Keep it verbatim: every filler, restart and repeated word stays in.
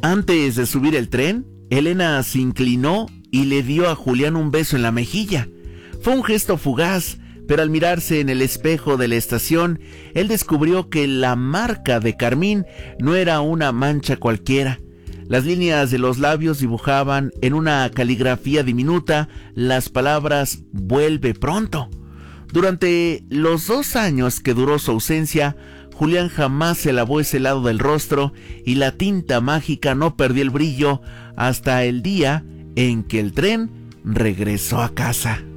Antes de subir el tren, Elena se inclinó y le dio a Julián un beso en la mejilla. Fue un gesto fugaz, pero al mirarse en el espejo de la estación, él descubrió que la marca de carmín no era una mancha cualquiera. Las líneas de los labios dibujaban en una caligrafía diminuta las palabras «Vuelve pronto». Durante los dos años que duró su ausencia, Julián jamás se lavó ese lado del rostro y la tinta mágica no perdió el brillo hasta el día en que el tren regresó a casa.